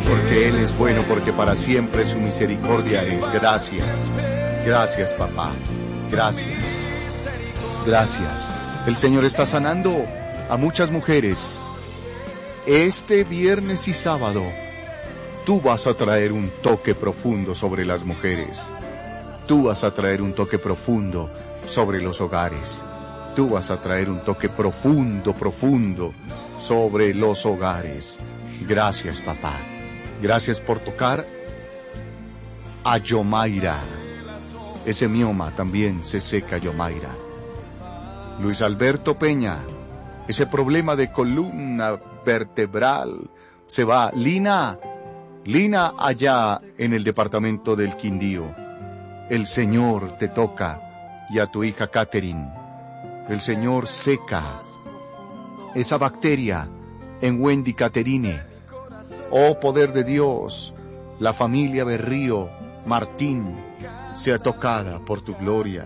porque Él es bueno, porque para siempre su misericordia es. Gracias, gracias papá, gracias, gracias. El Señor está sanando a muchas mujeres. Este viernes y sábado, tú vas a traer un toque profundo sobre las mujeres. Tú vas a traer un toque profundo sobre los hogares. Tú vas a traer un toque profundo, profundo sobre los hogares. Gracias, papá. Gracias por tocar a Yomaira. Ese mioma también se seca, Yomaira. Luis Alberto Peña, ese problema de columna vertebral se va. Lina allá en el departamento del Quindío. El Señor te toca, y a tu hija Catherine. El Señor seca esa bacteria en Wendy Caterine. Oh poder de Dios, la familia Berrío Martín sea tocada por tu gloria.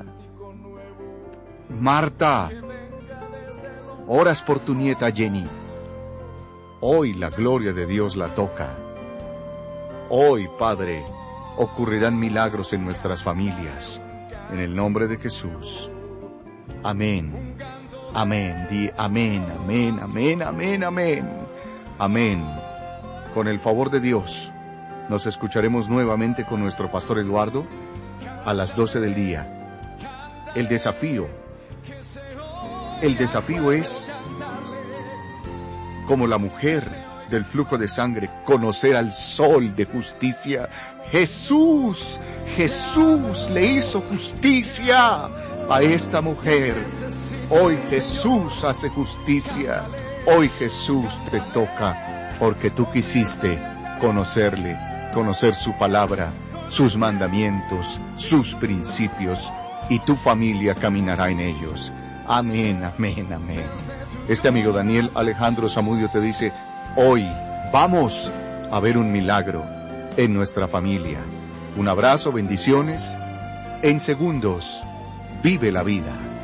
Marta, oras por tu nieta Jenny. Hoy la gloria de Dios la toca. Hoy, Padre, ocurrirán milagros en nuestras familias. En el nombre de Jesús. Amén. Amén. Di amén, amén, amén, amén, amén. Amén. Con el favor de Dios, nos escucharemos nuevamente con nuestro pastor Eduardo a las 12 del día. El desafío es, como la mujer del flujo de sangre, conocer al sol de justicia. Jesús le hizo justicia a esta mujer. Hoy Jesús hace justicia. Hoy Jesús te toca, porque tú quisiste conocerle, conocer su palabra, sus mandamientos, sus principios, y tu familia caminará en ellos. Amén, amén, amén. Este amigo Daniel Alejandro Zamudio te dice, hoy vamos a ver un milagro en nuestra familia. Un abrazo, bendiciones. En segundos, vive la vida.